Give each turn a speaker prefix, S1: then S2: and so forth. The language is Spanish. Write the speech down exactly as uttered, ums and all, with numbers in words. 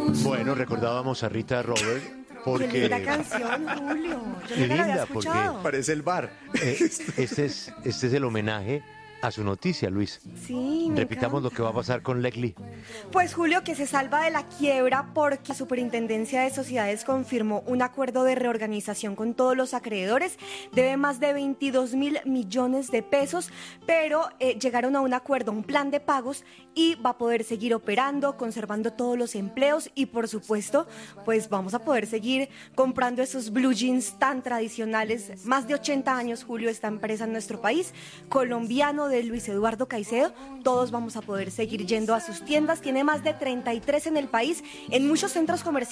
S1: Bueno, recordábamos a Rita Robert porque...
S2: Qué linda canción, Julio. Yo nunca la había
S1: Linda, porque
S2: escuchado.
S3: Parece el bar.
S1: eh, este, es, este es el homenaje a su noticia, Luis.
S2: Sí, me
S1: Repitamos lo
S2: encanta.
S1: que va a pasar con Leclerc.
S2: Pues Julio, que se salva de la quiebra porque la Superintendencia de Sociedades confirmó un acuerdo de reorganización con todos los acreedores. Debe más de veintidós mil millones de pesos, pero eh, llegaron a un acuerdo, un plan de pagos, y va a poder seguir operando, conservando todos los empleos y, por supuesto, pues vamos a poder seguir comprando esos blue jeans tan tradicionales. Más de ochenta años, Julio, esta empresa en nuestro país, colombiano, de Luis Eduardo Caicedo. Todos vamos a poder seguir yendo a sus tiendas. Tiene más de treinta y tres en el país, en muchos centros comerciales.